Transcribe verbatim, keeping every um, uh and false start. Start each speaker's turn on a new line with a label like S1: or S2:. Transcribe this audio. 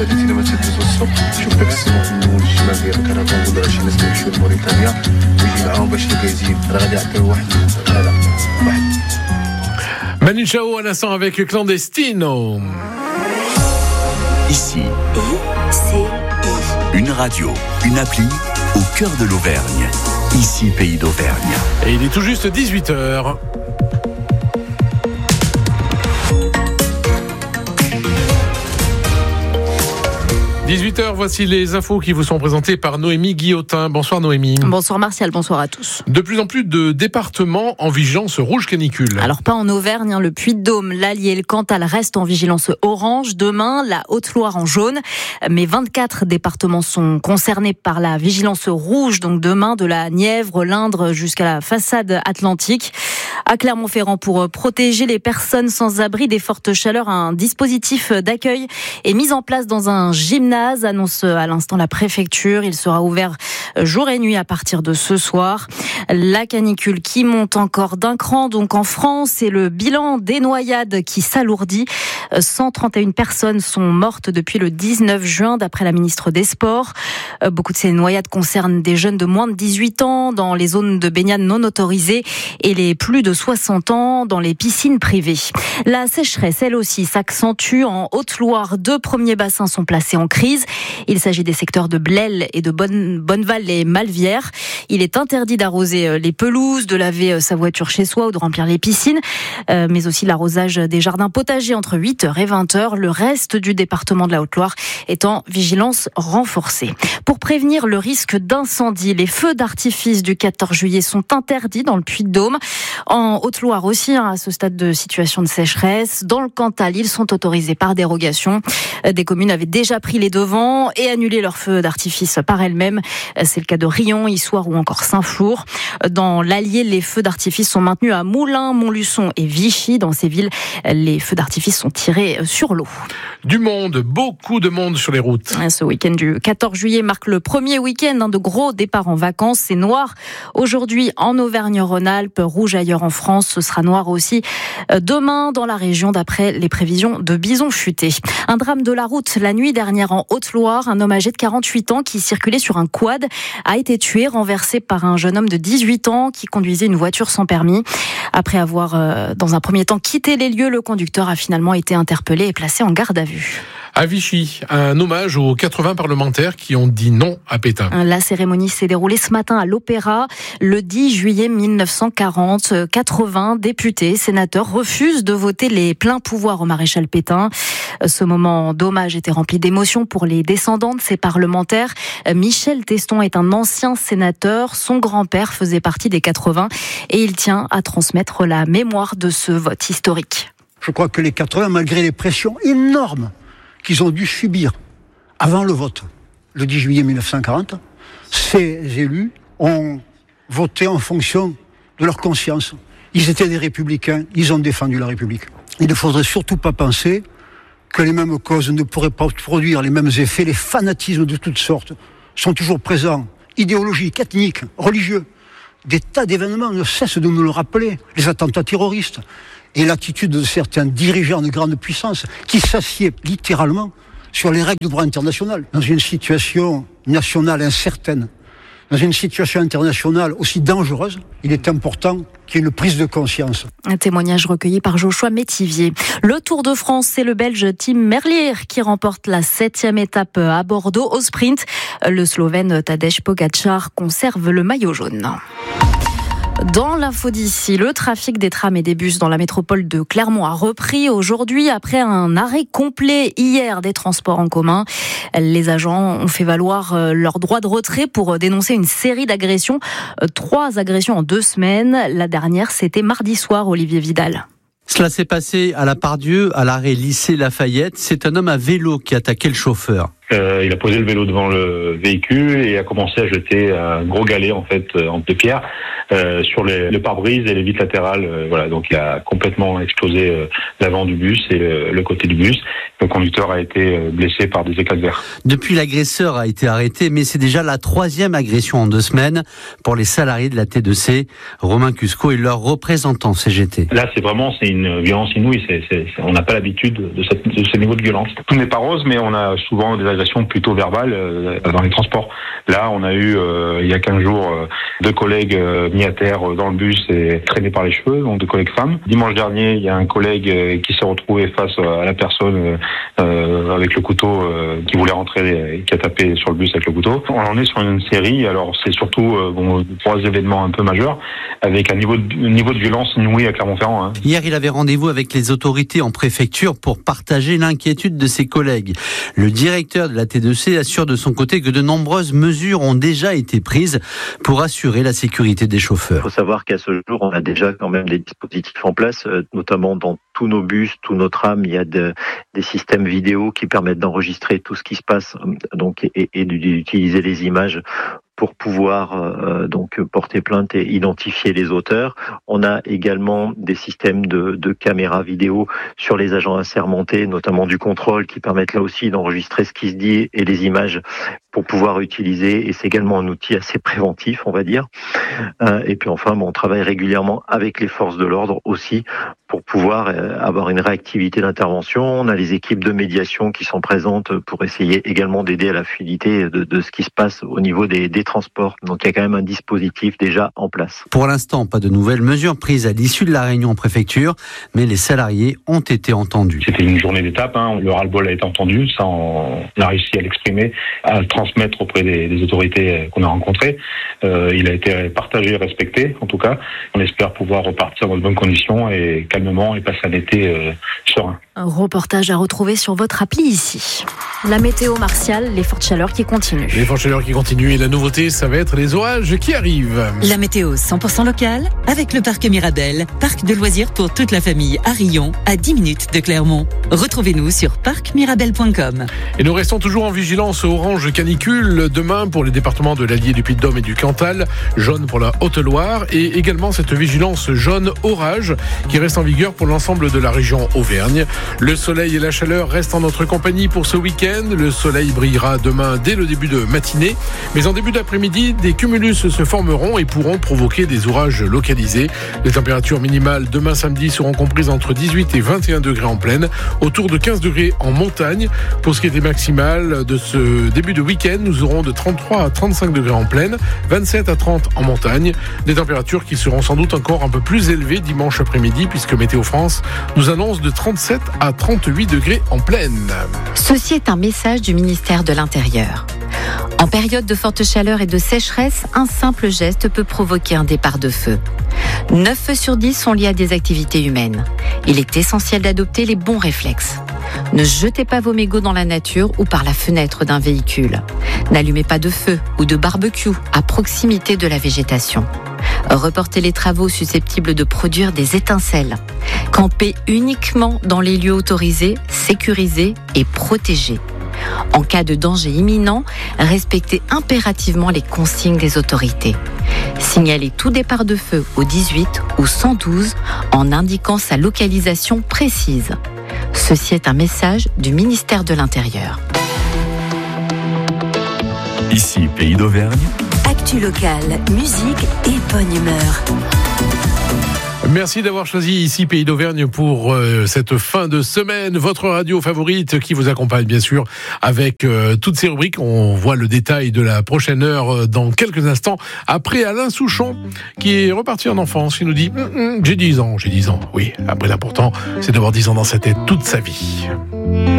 S1: سادتي لما تهدزوا السوق شوف داك السموح من الشمال ديال الكرفان ولا شي ناس كيمشيو لموريتانيا ويجي معاهم باش يجازين راه غادي يعطيو واحد هذا واحد
S2: Manu Chao à l'instant avec Clandestino.
S3: Ici, une radio, une appli au cœur de l'Auvergne. Ici, Pays d'Auvergne.
S2: Et il est tout juste dix-huit heures. dix-huit heures, voici les infos qui vous sont présentées par Noémie Guillotin. Bonsoir Noémie.
S4: Bonsoir Martial, bonsoir à tous.
S2: De plus en plus de départements en vigilance rouge canicule.
S4: Alors pas en Auvergne, hein, le Puy-de-Dôme, l'Allier et le Cantal restent en vigilance orange. Demain, la Haute-Loire en jaune. Mais vingt-quatre départements sont concernés par la vigilance rouge. Donc demain, de la Nièvre, l'Indre jusqu'à la façade atlantique. À Clermont-Ferrand, pour protéger les personnes sans abri des fortes chaleurs, un dispositif d'accueil est mis en place dans un gymnase, annonce à l'instant la préfecture. Il sera ouvert jour et nuit à partir de ce soir. La canicule qui monte encore d'un cran donc en France et le bilan des noyades qui s'alourdit. cent trente et une personnes sont mortes depuis le dix-neuf juin d'après la ministre des Sports. Beaucoup de ces noyades concernent des jeunes de moins de dix-huit ans dans les zones de baignade non autorisées et les plus de soixante ans dans les piscines privées. La sécheresse, elle aussi, s'accentue en Haute-Loire. Deux premiers bassins sont placés en crise. Il s'agit des secteurs de Blel et de Bonne, Bonneval et Malvière. Il est interdit d'arroser les pelouses, de laver sa voiture chez soi ou de remplir les piscines, euh, mais aussi l'arrosage des jardins potagers entre huit heures et vingt heures. Le reste du département de la Haute-Loire est en vigilance renforcée. Pour prévenir le risque d'incendie, les feux d'artifice du quatorze juillet sont interdits dans le Puy-de-Dôme. En Haute-Loire aussi, hein, à ce stade de situation de sécheresse. Dans le Cantal, ils sont autorisés par dérogation. Des communes avaient déjà pris les devants et annulé leurs feux d'artifice par elles-mêmes. C'est le cas de Rion, Issoire ou encore Saint-Flour. Dans l'Allier, les feux d'artifice sont maintenus à Moulins, Montluçon et Vichy. Dans ces villes, les feux d'artifice sont tirés sur l'eau.
S2: Du monde, beaucoup de monde sur les routes.
S4: Ce week-end du quatorze juillet marque le premier week-end de gros départs en vacances. C'est noir aujourd'hui en Auvergne-Rhône-Alpes, rouge ailleurs en France. Ce sera noir aussi demain dans la région d'après les prévisions de Bison Futé. Un drame de la route la nuit dernière en Haute-Loire. Un homme âgé de quarante-huit ans qui circulait sur un quad a été tué, renversé par un jeune homme de dix-huit ans qui conduisait une voiture sans permis. Après avoir, euh, dans un premier temps, quitté les lieux, le conducteur a finalement été interpellé et placé en garde à vue.
S2: À Vichy, un hommage aux quatre-vingts parlementaires qui ont dit non à Pétain.
S4: La cérémonie s'est déroulée ce matin à l'Opéra. Le dix juillet mille neuf cent quarante, quatre-vingts députés, sénateurs refusent de voter les pleins pouvoirs au maréchal Pétain. Ce moment d'hommage était rempli d'émotions pour les descendants de ces parlementaires. Michel Teston est un ancien sénateur. Son grand-père faisait partie des quatre-vingts et il tient à transmettre la mémoire de ce vote historique.
S5: Je crois que les quatre-vingts, malgré les pressions énormes qu'ils ont dû subir avant le vote, le dix juillet mille neuf cent quarante, ces élus ont voté en fonction de leur conscience. Ils étaient des républicains, ils ont défendu la République. Il ne faudrait surtout pas penser que les mêmes causes ne pourraient pas produire les mêmes effets. Les fanatismes de toutes sortes sont toujours présents, idéologiques, ethniques, religieux. Des tas d'événements ne cessent de nous le rappeler. Les attentats terroristes et l'attitude de certains dirigeants de grande puissance qui s'assiedent littéralement sur les règles du droit international. Dans une situation nationale incertaine, dans une situation internationale aussi dangereuse, il est important qu'il y ait une prise de conscience.
S4: Un témoignage recueilli par Joshua Métivier. Le Tour de France, c'est le Belge Tim Merlier qui remporte la septième étape à Bordeaux au sprint. Le Slovène Tadej Pogačar conserve le maillot jaune. Dans l'info d'ici, le trafic des trams et des bus dans la métropole de Clermont a repris aujourd'hui après un arrêt complet hier des transports en commun. Les agents ont fait valoir leur droit de retrait pour dénoncer une série d'agressions. Trois agressions en deux semaines. La dernière, c'était mardi soir, Olivier Vidal.
S6: Cela s'est passé à la Part-Dieu, à l'arrêt lycée Lafayette. C'est un homme à vélo qui a attaqué le chauffeur. Euh, il a posé le vélo devant le véhicule et a commencé à jeter un gros galet en fait en de pierre euh, sur les, le pare-brise et les vitres latérales. Euh, voilà, donc il a complètement explosé euh, l'avant du bus et le, le côté du bus. Le conducteur a été blessé par des éclats de verre.
S7: Depuis, l'agresseur a été arrêté, mais c'est déjà la troisième agression en deux semaines pour les salariés de la T deux C. Romain Cusco est leur représentant C G T.
S6: Là, c'est vraiment c'est une violence inouïe. C'est, c'est, c'est, on n'a pas l'habitude de, cette, de ce niveau de violence. Tout n'est pas rose, mais on a souvent des agressions plutôt verbales euh, dans les transports. Là, on a eu euh, il y a quinze jours euh, deux collègues euh, mis à terre dans le bus et traînés par les cheveux, donc deux collègues femmes. Dimanche dernier, il y a un collègue euh, qui s'est retrouvé face à la personne euh, euh, avec le couteau euh, qui voulait rentrer et qui a tapé sur le bus avec le couteau. On en est sur une série. Alors, c'est surtout euh, bon, trois événements un peu majeurs avec un niveau de, un niveau de violence inouï à Clermont-Ferrand. Hein.
S7: Hier, il avait rendez-vous avec les autorités en préfecture pour partager l'inquiétude de ses collègues. Le directeur de la T deux C assure de son côté que de nombreuses mesures ont déjà été prises pour assurer la sécurité des chauffeurs.
S8: Il faut savoir qu'à ce jour, on a déjà quand même des dispositifs en place, notamment dans tous nos bus, tous nos trams. Il y a de, des systèmes vidéo qui permettent d'enregistrer tout ce qui se passe, donc et, et d'utiliser les images pour pouvoir euh, donc porter plainte et identifier les auteurs. On a également des systèmes de, de caméras vidéo sur les agents assermentés, notamment du contrôle, qui permettent là aussi d'enregistrer ce qui se dit et les images pour pouvoir utiliser. Et c'est également un outil assez préventif, on va dire. Euh, et puis enfin, bon, on travaille régulièrement avec les forces de l'ordre aussi pour pouvoir euh, avoir une réactivité d'intervention. On a les équipes de médiation qui sont présentes pour essayer également d'aider à la fluidité de, de ce qui se passe au niveau des, des transports. Donc il y a quand même un dispositif déjà en place.
S7: Pour l'instant, pas de nouvelles mesures prises à l'issue de la réunion en préfecture, mais les salariés ont été entendus.
S6: C'était une journée d'étape, hein. Le ras-le-bol a été entendu, ça on a réussi à l'exprimer, à le transmettre auprès des, des autorités qu'on a rencontrées. Euh, il a été partagé et respecté, en tout cas. On espère pouvoir repartir dans de bonnes conditions et calmement et passer un été euh, serein.
S4: Un reportage à retrouver sur votre appli ici. La météo martiale, les fortes chaleurs qui continuent.
S2: Les fortes chaleurs qui continuent et la nouveauté, ça va être les orages qui arrivent.
S9: La météo cent pour cent locale avec le parc Mirabel, parc de loisirs pour toute la famille à Rion, à dix minutes de Clermont. Retrouvez-nous sur parc mirabel point com.
S2: Et nous restons toujours en vigilance orange canicule demain pour les départements de l'Allier, du Puy-de-Dôme et du Cantal, jaune pour la Haute-Loire et également cette vigilance jaune orage qui reste en vigueur pour l'ensemble de la région Auvergne. Le soleil et la chaleur restent en notre compagnie pour ce week-end. Le soleil brillera demain dès le début de matinée. Mais en début d'après-midi, des cumulus se formeront et pourront provoquer des orages localisés. Les températures minimales demain samedi seront comprises entre dix-huit et vingt et un degrés en plaine, autour de quinze degrés en montagne. Pour ce qui est des maximales de ce début de week-end, nous aurons de trente-trois à trente-cinq degrés en plaine, vingt-sept à trente en montagne. Des températures qui seront sans doute encore un peu plus élevées dimanche après-midi puisque Météo France nous annonce de trente-sept à trente-huit degrés en plaine.
S10: Ceci est un message du ministère de l'Intérieur. En période de forte chaleur et de sécheresse, un simple geste peut provoquer un départ de feu. neuf feux sur dix sont liés à des activités humaines. Il est essentiel d'adopter les bons réflexes. Ne jetez pas vos mégots dans la nature ou par la fenêtre d'un véhicule. N'allumez pas de feu ou de barbecue à proximité de la végétation. Reportez les travaux susceptibles de produire des étincelles. Campez uniquement dans les lieux autorisés, sécurisés et protégés. En cas de danger imminent, respectez impérativement les consignes des autorités. Signalez tout départ de feu au dix-huit ou cent douze en indiquant sa localisation précise. Ceci est un message du ministère de l'Intérieur.
S3: Ici, Pays d'Auvergne.
S11: Actu locale, musique et bonne humeur.
S2: Merci d'avoir choisi ici Pays d'Auvergne pour euh, cette fin de semaine. Votre radio favorite qui vous accompagne bien sûr avec euh, toutes ces rubriques. On voit le détail de la prochaine heure euh, dans quelques instants. Après Alain Souchon qui est reparti en enfance. Il nous dit mm, mm, j'ai dix ans, j'ai dix ans. Oui, après l'important c'est d'avoir dix ans dans sa tête toute sa vie.